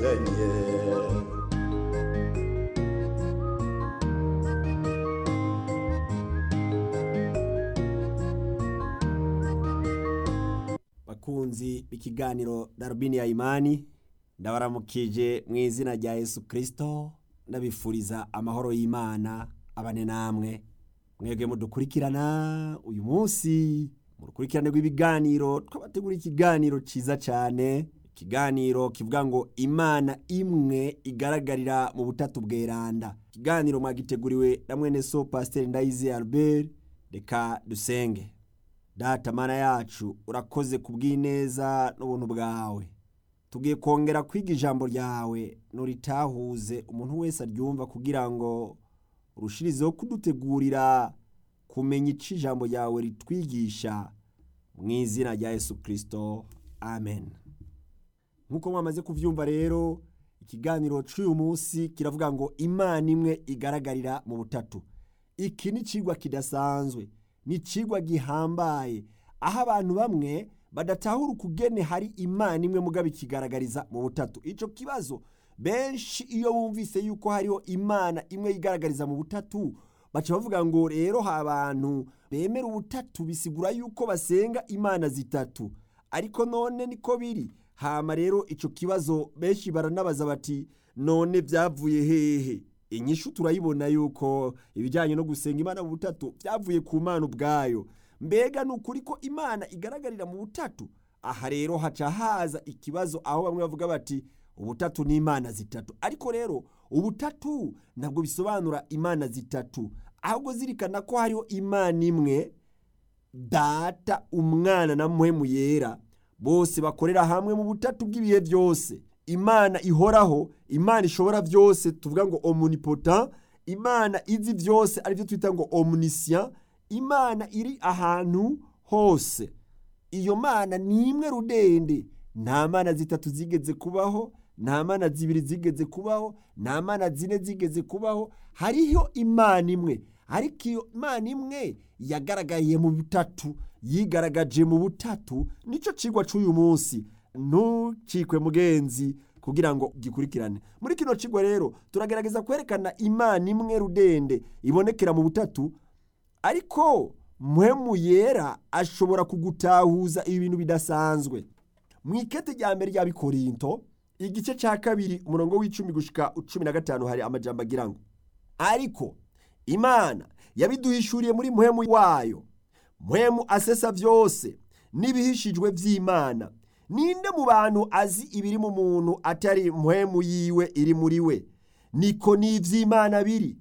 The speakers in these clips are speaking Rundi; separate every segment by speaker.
Speaker 1: dusenge.
Speaker 2: Bakunzi b'ikiganiro Darubini ya Imani, ndabaramukije mu izina rya Yesu Kristo, ndabifuriza amahoro y'Imana abane namwe. Mwebwe mudukurikirana uyu munsi mu rukurikirane rw'ibiganiro, twabategura ikiganiro ciza cyane, ikiganiro kivuga ngo Imana imwe igaragarira mu butatu bweranda. Ikiganiro mwagiteguriwe na mwene so Pasteur Ndayize Albert. Reka dusenge. Data mana yacu, urakoze kubw'ineza n'ubuntu bwawe. Tugiye kongera kwiga ijambo ryawe, nuritahuze umuntu wese aryumva kugira ngo urushirizeho kudutegurira kumenya ico ijambo ryawe ritwigisha, mu izina rya Yesu Kristo, amen. Nkuko mwamaze kuvyumva rero, ikiganiro c'uyu munsi kiravuga ngo Imana imwe igaragarira mu butatu. Iki ni cigwa kidasanzwe, ni cigwa gihambaye, aho abantu bamwe badatahura ukugene hari Imana imwe mugabo ikigaragariza mu butatu. Ico kibazo benshi iyo bumvise yuko hariho Imana imwe igaragariza mu butatu, baca bavuga ngo rero abantu bemera ubutatu bisigura yuko basenga imana zitatu. Ariko none niko biri? Hama rero ico kibazo benshi baranabaza bati none vyavuye hehe? Inyishu turayibona yuko ibijyanye no gusenga Imana mu butatu byavuye ku Mana ubwayo. Mbega nukuri ko Imana igaragarira mu butatu? Aha rero haca haza ikibazo aho bamwe bavuga bati ubutatu ni imana zitatu. Ariko rero ubutatu ntabwo bisobanura imana zitatu, ahubwo zirikana ko hariho Imana imwe, Data, Umwana na Mpwemu Yera, bose bakorera hamwe mu butatu bw'ibihe byose. Imana ihoraho, Imana ishobora byose, tuvuga ngo omnipotent, Imana izi byose arivyo twita ngo omniscient, Imana iri ahantu hose. Iyo Mana ni imwe rudende, nta mana zitatu zigeze kubaho, nta mana zibiri zigeze kubaho, nta mana zine zigeze kubaho. Hariho Imana imwe, ariko iyo Imana imwe yagaragaye mu butatu, yigaragaje mu butatu. Nico cigwa c'uyu munsi, ntucikwe mugenzi kugira ngo gikurikirane. Muri kino cigwa rero turagerageza kwerekana Imana imwe rudende ibonekera mu butatu, ariko Mpwemu Yera ashobora kugutahuza ibintu bidasanzwe. Mwikete rya mbere rya Bikorinto igice ca kabiri umurongo w'10 gushika 15 hari amajambo agira ngo: ariko Imana yabiduhishuriye muri Mpwemu wayo. Mpwemu asesa vyose n'ibihishijwe vy'Imana. Ninde mu bantu azi ibiri mu muntu atari Mpwemu yiwe iri muri we? Niko n'ivy'Imana biri.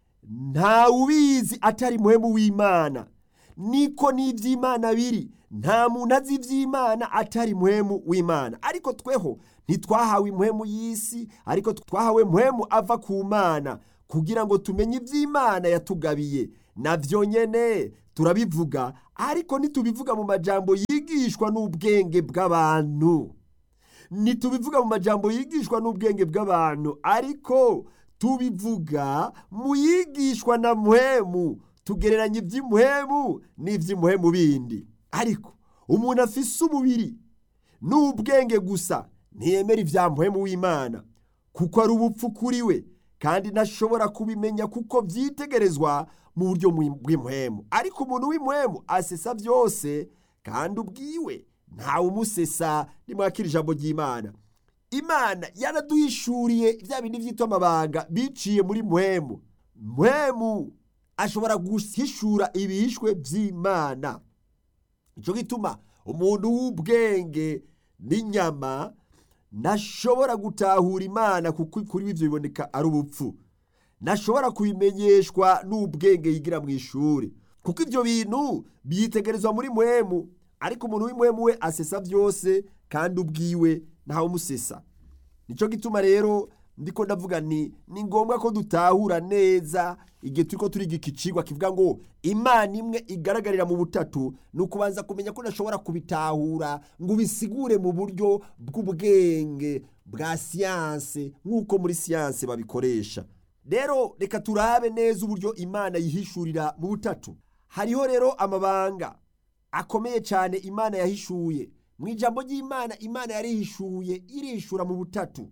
Speaker 2: Nta ubizi atari Mpwemu w'Imana. Niko n'ivy'Imana biri. Nta muntu azi ivy'Imana atari Mpwemu w'Imana. Ariko tweho ntitwahawe Mpwemu y'isi, ariko twahawe Mpwemu ava ku Mana, kugira ngo tumenye ivy'Imana yatugabiye. Navyo nyene turabivuga, ariko ntitubivuga mu majambo yigishwa n'ubwenge bw'abantu. Ntitubivuga mu majambo yigishwa n'ubwenge bw'abantu, ariko tubivuga mu yigishwa na Mpwemu. Tugereranya ivy'Impwemu n'ivy'Impwemu bindi. Ariko umuntu afise umubiri n'ubwenge gusa ntiyemera ivya Mpwemu w'Imana, kuko ari ubupfu kuri we, kandi ntashobora kubimenya kuko vyitegerezwa mu buryo bw'impwemu. Ariko umuntu w'impwemu asesa vyose, kandi ubwiwe ntawe umusesa. Nimwakira ijambo ry'Imana. Imana yaraduhishuriye vya bindi vyitwa amabanga biciye muri Mpwemu. Mpwemu ashobora guhishura ibihishwe vy'Imana. Ico gituma umuntu w'ubwenge n'inyama ntashobora gutahura Imana, kuko kuri ivyo biboneka ari ubupfu. Ntashobora kubimenyeshwa n'ubwenge yigira mu ishuri, kuko ivyo bintu byitegerezwa muri Mpwemu. Ariko umuntu w'impwemu we asesa vyose, kandi ubwiwe ntawe umusesa. Nico gituma rero ndiko ndavuga ni ngombwa ko dutahura neza igihe turiko turiga iki cigwa kivuga ngo Imana imwe igaragarira mu butatu. Nukubanza kumenya ko nashobora kubitahura ngo bisigure mu buryo bw'ubwenge bwa siyanse, nk'uko muri siyanse babikoresha. Rero reka turabe neza uburyo Imana yihishurira mu butatu. Hariho rero amabanga akomeye cyane Imana yahishuye. Mu ijambo ry'Imana, Imana yarihishuye irishura mu butatu.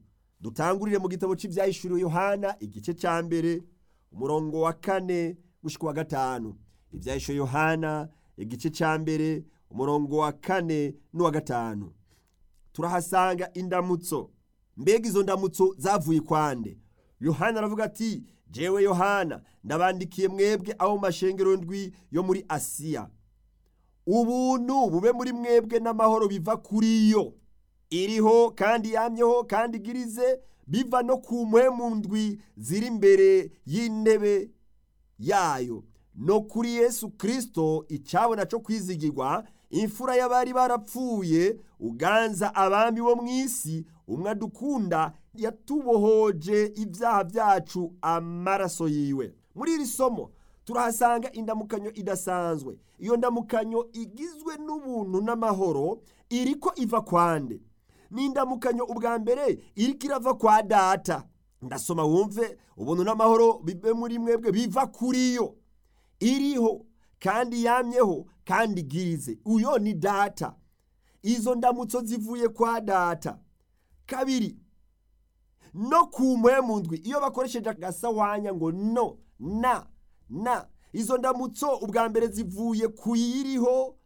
Speaker 2: dutangurire mu gitabo cy'ibyahishuriwe Yohana igice cya mbere umurongo wa 4 gushika wa 5. Ibyahishuriwe Yohana igice cya mbere umurongo wa 4 n'uwa 5. Turahasanga indamutso. Mbega izo ndamutso zavuye kwande? Yohana aravuga ati, jewe Yohana ndabandikiye mwebwe abo mashengero ndwi yo muri Asiya. Ubuntu bube muri mwebwe n'amahoro biva kuri yo, iriho kandi yamyeho kandi igirize, biva no ku mpwemu ndwi ziri imbere y'intebe yayo, no kuri Yesu Kristo icabona cyo kwizigirwa, imfura y'abari barapfuye, uganza abami bo mw'isi, umwe adukunda, yatubohoje ibyaha byacu amaraso yiwe. Muri iri somo turahasanga indamukanyo idasanzwe. Iyo ndamukanyo igizwe n'ubuntu n'amahoro iriko iva kwande? Ni indamukanyo ubwa mbere iriko irava kwa Data. Ndasoma wumve, ubuntu n'amahoro bibe muri mwebwe biva kuri yo, iriho kandi yamyeho kandi igirize. Uyo ni Data. Izo ndamutso zivuye kwa Data. Kabiri, no ku mpwemu ndwi. Iyo bakoresheje agasawanya ngo no, na, izo ndamutso ubwa mbere zivuye ku yiriho,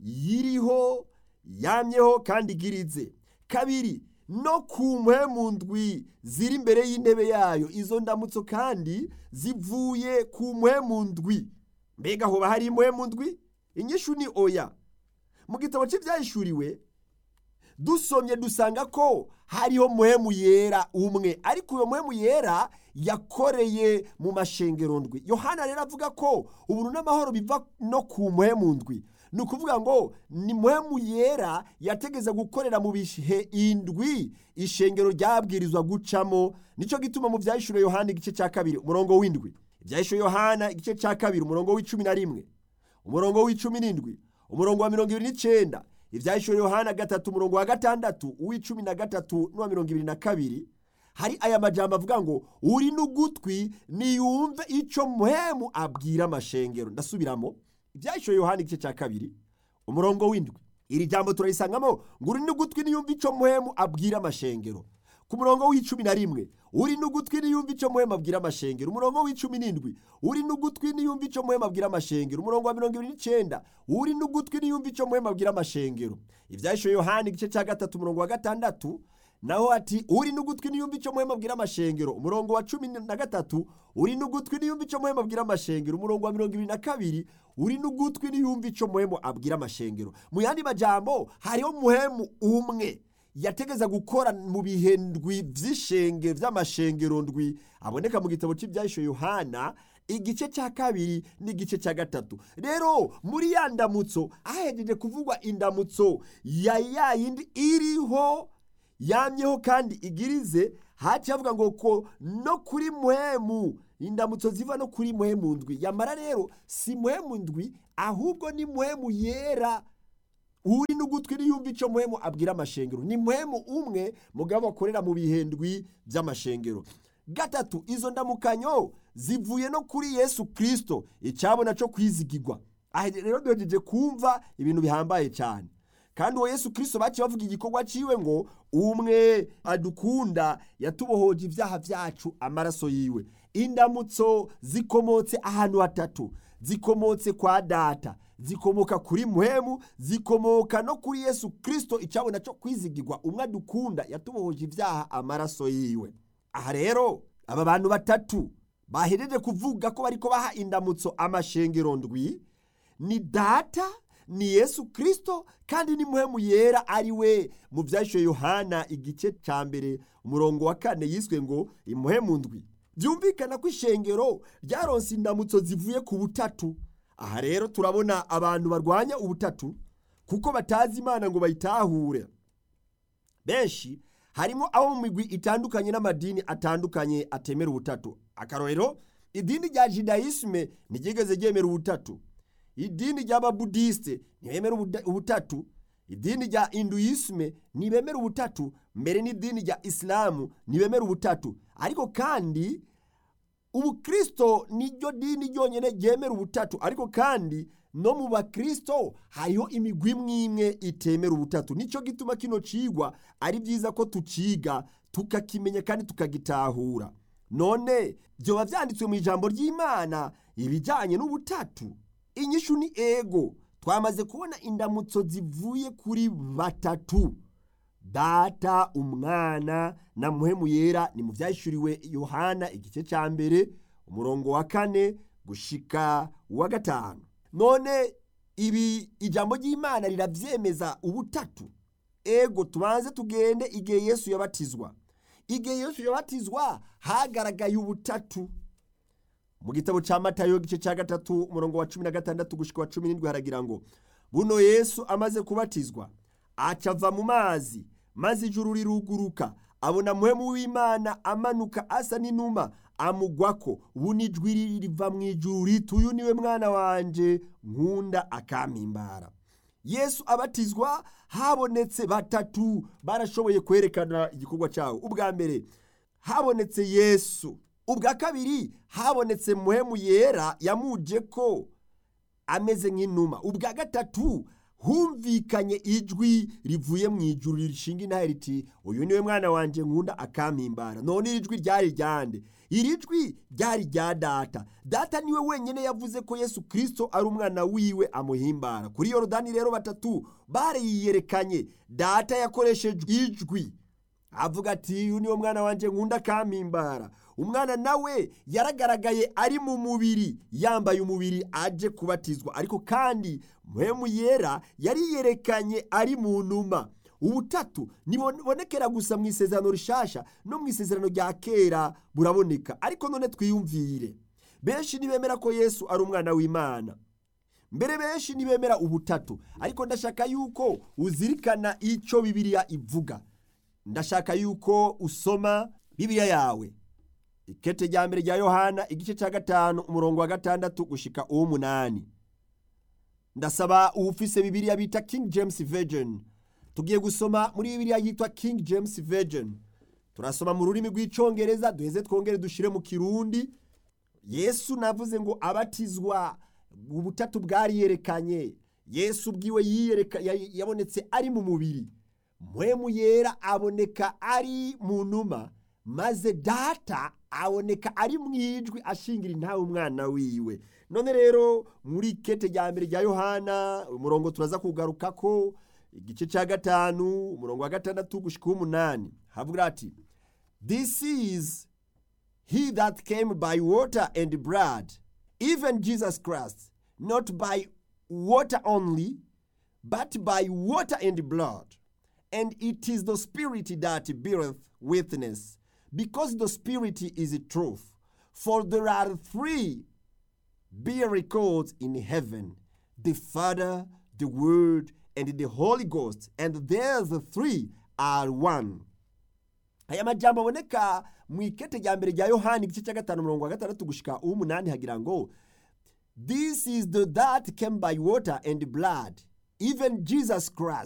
Speaker 2: yamyeho kandi igirize. Kabiri, no ku mpwemu ndwi ziri imbere y'intebe yayo. Izo ndamutso kandi zivuye ku mpwemu ndwi. Mbega hoba hari impwemu ndwi? Inyishu ni oya. Mu gitabo cy'ibyahishuriwe dusomye dusanga ko hariho mpwemu yera umwe, ariko uyo mpwemu yera yakoreye mu mashengero ndwi. Yohana rero avuga ko ubuntu n'amahoro biva no ku mpwemu ndwi. Ni ukuvuga ngo ni mpwemu yera yategeza gukorera mu bihe indwi ishengero ryabwirizwa gucamo. Nico gituma mu byahishuriwe Yohana igice cya 2 umurongo w'indwi, ibyahishuriwe Yohana igice cya 2 umurongo w'11, umurongo w'17, umurongo wa 29, ibyahishuriwe Yohana 3 umurongo wa 6, uw'13 n'uwa 22, hari aya majambo avuga ngo uri n'ugutwi niyumve ico mpwemu abwira amashengero. Ndasubiramo, ibyahishuriwe Yohana igice cya 2 umurongo w'indwi. Iri jambo turarisangamo ngo uri n'ugutwi niyumve ico mpwemu abwira amashengero. Ku murongo w'11, uri n'ugutwi niyumve ico mpwemu abwira amashengero. Umurongo w'17, uri n'ugutwi niyumve ico mpwemu abwira amashengero. Umurongo wa 29, uri n'ugutwi niyumve ico mpwemu abwira amashengero. Ibyahishuriwe Yohana igice cya 3 umurongo wa 6 naho ati uri n'ugutwi niyumve ico mpwemu abwira amashengero. Umurongo wa 13, uri n'ugutwi niyumve ico mpwemu abwira amashengero. Umurongo wa 22, uri n'ugutwi niyumve ico mpwemu abwira amashengero. Mu yandi majambo hariho mpwemu umwe yategeza gukora mu bihe ndwi vy'ishenge vy'amashengero ndwi aboneka mu gitabo cy'ibyahishuriwe Yohana igice cya 2 n'igice cya 3. Rero muri ya ndamutso ahejeje kuvugwa indamutso ya yindi iriho, yamyeho kandi igirize, haci avuga ngo ko no kuri mpwemu, indamutso ziva no kuri mpwemu ndwi. Yamara rero si mpwemu ndwi, ahubwo ni mpwemu yera. Uri n'ugutwi niyumve ico mpwemu abwira amashengero. Ni mpwemu umwe mugabo akorera mu bihe ndwi by'amashengero. 3, izo ndamukanyo zivuye no kuri Yesu Kristo icabona cyo kwizigirwa. Aha rero duhejeje kumva ibintu bihambaye cyane. Kandi uwo Yesu Kristo baci bavuga igikorwa ciwe ngo umwe adukunda, yatubohoje ibyaha byacu amaraso yiwe. Indamutso zikomotse ahantu hatatu. Zikomotse kwa Data, zikomoka kuri mpwemu, zikomoka no kuri Yesu Kristo icabona cyo kwizigirwa, umwe adukunda, yatubohoje ibyaha amaraso yiwe. Aha rero aba bantu batatu bahejeje kuvuga ko bariko baha indamutso amashengero ndwi ni Data, ni Yesu Kristo, kandi ni mpwemu yera, ari we mu byahishuriwe Yohana igice cya 1 umurongo wa 4 yiswe ngo impwemu ndwi. Byumvikana ko ishengero ryaronse indamutso zivuye ku butatu. Aha rero turabona abantu barwanya ubutatu kuko batazi Imana ngo bayitahure. Benshi harimo abo mu migwi itandukanye n'amadini atandukanye atemera ubutatu. Akarorero, idini rya Judaisme ntigeze ryemera ubutatu. Idini ry'Ababudiste ntibemera ubutatu. Idini rya Hinduisme ntibemera ubutatu. Mbere n'idini rya Islamu ntibemera ubutatu. Ariko kandi Ubukristo niryo dini ryonyene ryemera ubutatu, ariko kandi no mu bakristo hariho imigwi imwe itemera ubutatu. Nico gituma kino cigwa ari byiza ko tuciga tukakimenya kandi tukagitahura. None byoba vyanditswe mu ijambo ry'Imana ibijanye n'ubutatu? Inyishu ni ego. Twamaze kubona indamutso zivuye kuri batatu: Data, Umwana na Mpwemu Yera. Ni mu vyahishuriwe Yohana igice ca mbere umurongo wa 4 gushika wa 5. None ibi ijambo ry'Imana riravyemeza ubutatu? Ego, tubanze tugende igihe Yesu yabatizwa. Igihe Yesu yabatizwa hagaragaye ubutatu. Mu gitabo ca Matayo igice ca 3 umurongo wa 16 gushika wa 17 haragira ngo, buno Yesu amaze kubatizwa acava mu mazi, maze ijuru riruguruka, abona Mpwemu w'Imana amanuka asa n'inuma amugwako. Buno ijwi riva mu ijuru riti, uyu niwe mwana wanje nkunda akampimbara. Yesu abatizwa habonetse batatu barashoboye kwerekana igikorwa cyawo. Ubwa mbere habonetse Yesu, ubwa kabiri habonetse Mpwemu Yera yamuje ko ameze nk'inuma, ubwa gatatu humvikanye ijwi rivuye mu ijuru rishinga intahe riti, uyu niwe mwana wanje nkunda akampimbara. None iri jwi ryari ryande? Iri jwi ryari rya Data. Data niwe wenyene yavuze ko Yesu Kristo ari umwana wiwe amuhimbara. Kuri Yorodani rero batatu bariyerekanye. Data yakoresheje ijwi avuga ati, uyu niwe mwana wanje nkunda akampimbara. Umwana nawe yaragaragaye ari mu mubiri, yambaye umubiri aje kubatizwa, ariko kandi Mpwemu Yera yariyerekanye ari mu numa. Ubutatu nibonekera gusa mu isezerano rishasha, no mu isezerano rya kera buraboneka. Ariko none twiyumvire, benshi nibemera ko Yesu ari umwana w'Imana, mbere benshi nibemera ubutatu. Ariko ndashaka yuko uzirikana ico Bibiliya ivuga. Ndashaka yuko usoma Bibiliya yawe, ikete rya mbere rya Yohana igice ca 5 umurongo wa 6 gushika 8. Ndasaba ufise Bibiliya bita King James Version. Tugiye gusoma muri Bibiliya yitwa King James Version. Turasoma mu rurimi rw'icongereza, duheze twongere dushire mu kirundi. Yesu navuze ngo abatizwa, ubutatu bwari yerekanye. Yesu bwiwe yabonetse ari mu mubiri. Mpwemu Yera aboneka ari mu numa, maze Data aboneka ari mu ijwi ashingira intahe umwana wiwe. None rero muri kete rya mbere rya Yohana umurongo turaza kugarukako igice ca 5 umurongo wa 6 gushika 8 havuga ati, this is he that came by water and blood, even Jesus Christ, not by water only, but by water and blood. And it is the Spirit that beareth witness, because the Spirit is truth. For there are 3 miracles in heaven, the Father, the Word, and the Holy Ghost, and there's 3 are one. Aya majambo aboneka mu ikete rya mbere rya Yohana igice ca 5 umurongo wa 6 gushika 8 hagira ngo, this is the that came by water and blood, even Jesus Christ,